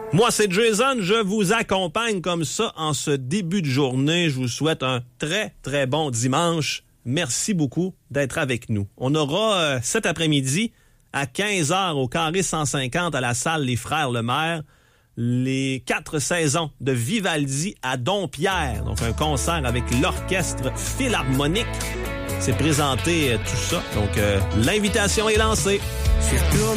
Moi, c'est Jason. Je vous accompagne comme ça en ce début de journée. Je vous souhaite un très, très bon dimanche. Merci beaucoup d'être avec nous. On aura cet après-midi à 15h au Carré 150 à la salle Les Frères Lemaire les 4 saisons de Vivaldi à Dompierre. Donc, un concert avec l'Orchestre Philharmonique. C'est présenté tout ça. Donc, l'invitation est lancée.